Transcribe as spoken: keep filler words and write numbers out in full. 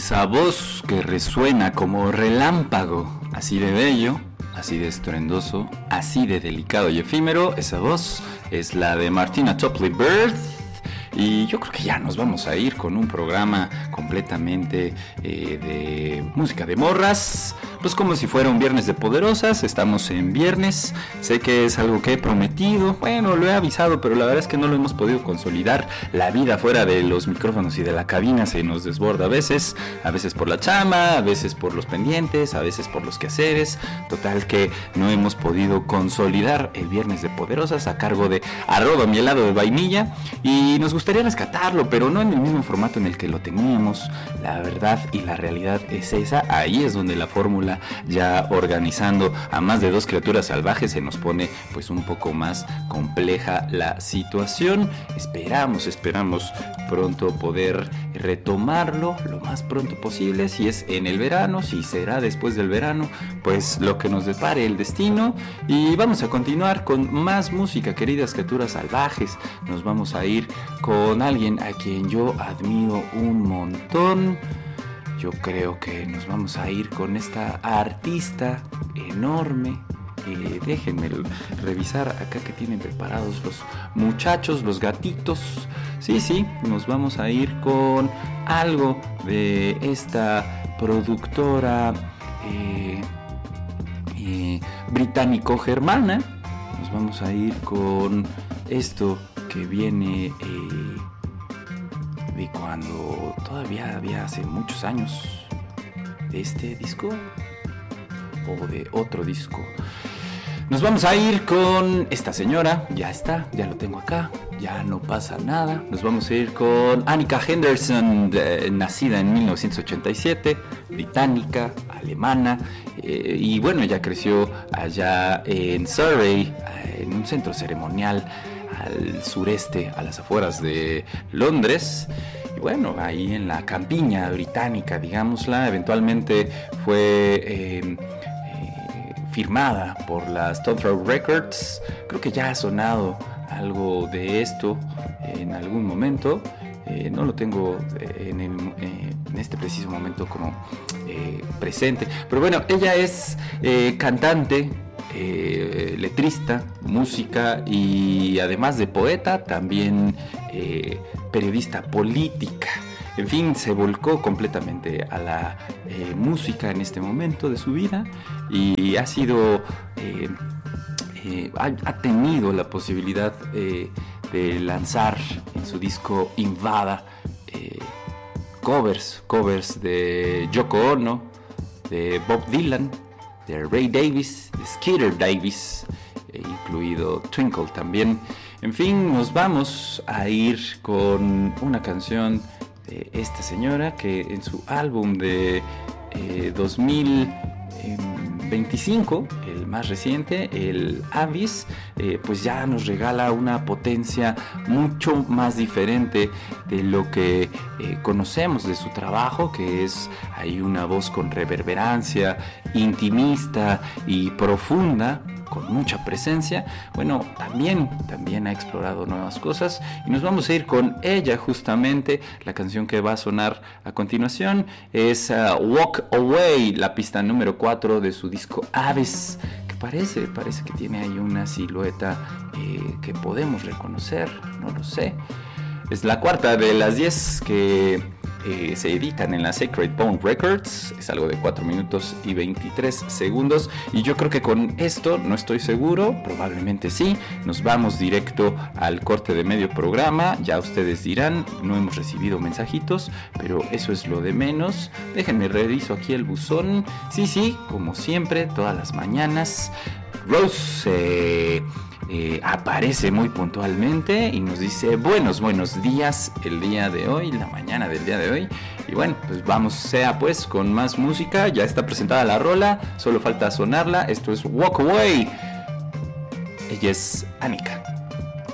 Esa voz que resuena como relámpago, así de bello, así de estruendoso, así de delicado y efímero, esa voz es la de Martina Topley Bird. Y yo creo que ya nos vamos a ir con un programa completamente eh, de música de morras. Pues como si fuera un viernes de poderosas. Estamos en viernes. Sé que es algo que he prometido. Bueno, lo he avisado, pero la verdad es que no lo hemos podido consolidar. La vida fuera de los micrófonos y de la cabina se nos desborda a veces. A veces por la chamba, a veces por los pendientes, a veces por los quehaceres. Total que no hemos podido consolidar el viernes de poderosas a cargo de arroba mi helado de vainilla. Y nos gusta Gustaría rescatarlo, pero no en el mismo formato en el que lo teníamos. La verdad y la realidad es esa. Ahí es donde la fórmula, ya organizando a más de dos criaturas salvajes, se nos pone pues un poco más compleja la situación. Esperamos, esperamos pronto poder retomarlo lo más pronto posible. Si es en el verano, si será después del verano, pues lo que nos depare el destino. Y vamos a continuar con más música, queridas criaturas salvajes. Nos vamos a ir con con alguien a quien yo admiro un montón. Yo creo que nos vamos a ir con esta artista enorme. Eh, déjenme revisar acá que tienen preparados los muchachos, los gatitos. Sí, sí, nos vamos a ir con algo de esta productora eh, eh, británico-germana. Nos vamos a ir con esto que viene eh, de cuando todavía había hace muchos años, de este disco o de otro disco. Nos vamos a ir con esta señora, ya está, ya lo tengo acá, ya no pasa nada. Nos vamos a ir con Annika Henderson, de, nacida en mil novecientos ochenta y siete, británica, alemana, eh, y bueno, ella creció allá en Surrey, en un centro ceremonial al sureste, a las afueras de Londres. Y bueno, ahí en la campiña británica, digámosla, eventualmente fue eh, eh, firmada por la Stone Throw Records. Creo que ya ha sonado algo de esto en algún momento. Eh, no lo tengo en, el, eh, en este preciso momento como eh, presente. Pero bueno, ella es eh, cantante, Eh, letrista, música y además de poeta, también eh, periodista política. En fin, se volcó completamente a la eh, música en este momento de su vida y ha sido, eh, eh, ha, ha tenido la posibilidad eh, de lanzar en su disco Invada eh, covers, covers de Yoko Ono, de Bob Dylan, de Ray Davies, de Skeeter Davis, eh, incluido Twinkle también. En fin, nos vamos a ir con una canción de esta señora que en su álbum de eh, dos mil veinticinco, el más reciente, el Abyss, eh, pues ya nos regala una potencia mucho más diferente de lo que eh, conocemos de su trabajo, que es ahí una voz con reverberancia, intimista y profunda, con mucha presencia. Bueno, también, también ha explorado nuevas cosas y nos vamos a ir con ella justamente. La canción que va a sonar a continuación es uh, Walk Away, la pista número cuatro de su disco Abyss, que parece, parece que tiene ahí una silueta eh, que podemos reconocer, no lo sé. Es la cuarta de las diez que eh, se editan en la Sacred Bone Records. Es algo de cuatro minutos y veintitrés segundos. Y yo creo que con esto, no estoy seguro, probablemente sí, nos vamos directo al corte de medio programa. Ya ustedes dirán, no hemos recibido mensajitos, pero eso es lo de menos. Déjenme reviso aquí el buzón. Sí, sí, como siempre, todas las mañanas Rose eh, eh, aparece muy puntualmente y nos dice buenos, buenos días el día de hoy, la mañana del día de hoy. Y bueno, pues vamos, sea pues con más música. Ya está presentada la rola, solo falta sonarla. Esto es Walk Away. Ella es Annika.